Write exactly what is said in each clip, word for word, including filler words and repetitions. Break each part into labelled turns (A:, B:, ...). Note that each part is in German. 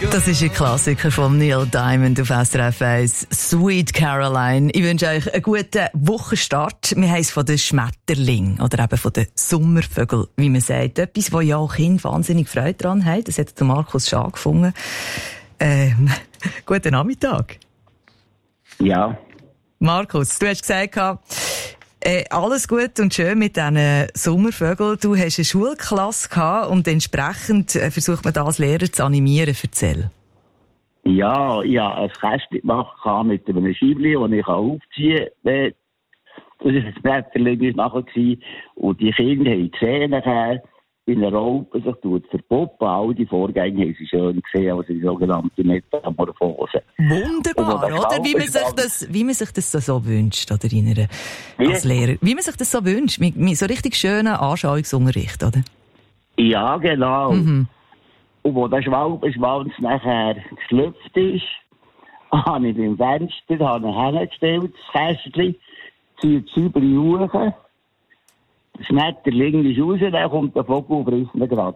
A: Das ist ein Klassiker von Neil Diamond auf S R F eins, Sweet Caroline. Ich wünsche euch einen guten Wochenstart. Wir haben es von den Schmetterlingen oder eben von den Sommervögeln, wie man sagt. Etwas, wo ja auch Kinder wahnsinnig Freude daran haben. Das hat der Markus schon angefangen. Ähm, guten Nachmittag.
B: Ja.
A: Markus, du hast gesagt, Äh, alles gut und schön mit diesen Sommervögeln. Du hast eine Schulklasse gehabt und entsprechend äh, versucht man das als Lehrer zu animieren. Erzähl.
B: Ja, ich habe ein Kästchen gemacht mit einem Scheibli, das ich aufziehen kann. Das war ein Blätterchen nachher. Und die Kinder haben gesehen, nachher, wie eine Raupe sich verpuppen. All die Vorgänge haben sie schön gesehen, also die sogenannte Metamorphose.
A: Wunderbar, oder? Wie man, sich das, wie man sich das so wünscht, oder? In einer, als Lehrer. Wie man sich das so wünscht. Mit, mit so richtig schönen Anschauungsunterricht, oder?
B: Ja, genau.
A: Mhm.
B: Und wo der Schwalbenschwanz nachher geschlüpft ist, habe ich beim Fenster habe ich hingestellt, das Kästchen, ziehe die Säubere hoch. Das Schmetterling ist raus, dann kommt der Vogel und frisst ihn gerade.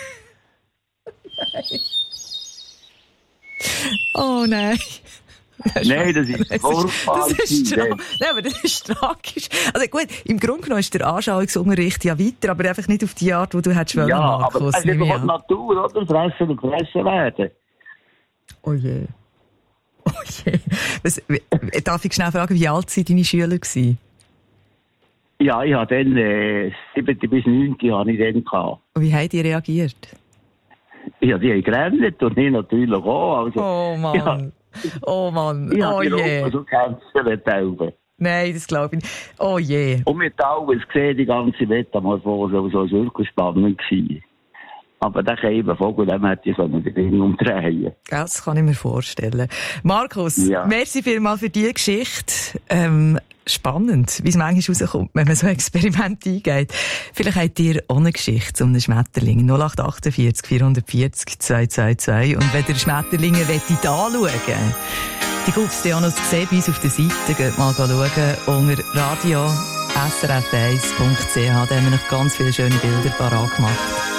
A: Oh nein. Das
B: nein, das ist furchtbar.
A: Das ist tra- nein, aber das ist tragisch. Also gut, im Grunde genommen ist der Anschauungsunterricht ja weiter, aber einfach nicht auf die Art, die du hättest wollen,
B: ja,
A: Markus.
B: Aber es ist doch die Natur, oder? Fressen und gefressen werden.
A: Oh je. Oh je. Was, darf ich schnell fragen, wie alt waren deine Schüler gewesen?
B: Ja, ich hatte dann äh, siebte bis neunte habe ich dann gehabt.
A: Und wie haben die reagiert?
B: Ja, die haben gerannt und ich natürlich auch. Also,
A: oh Mann. Ja, oh Mann.
B: Ich
A: oh
B: habe die
A: je.
B: so gekämpft.
A: Nein, das glaube ich nicht. Oh je.
B: Und mit alles gesehen, die ganze Metamorphose, so war wirklich spannend gewesen. Aber der eben Vogel, dem hätte ich so einen Ding umdrehen.
A: Das kann ich mir vorstellen. Markus,
B: ja.
A: Merci vielmals für diese Geschichte. Ähm, spannend, wie es manchmal rauskommt, wenn man so ein Experiment eingeht. Vielleicht habt ihr auch eine Geschichte zu einem Schmetterling. null acht achtundvierzig vierhundertvierzig zweihundertzweiundzwanzig. Und wenn ihr Schmetterlinge anschauen wollt, die gibt es ja auch noch zu sehen bei uns auf der Seite. Geht mal schauen unter radio s r f eins punkt c h. Da haben wir noch ganz viele schöne Bilder parat gemacht.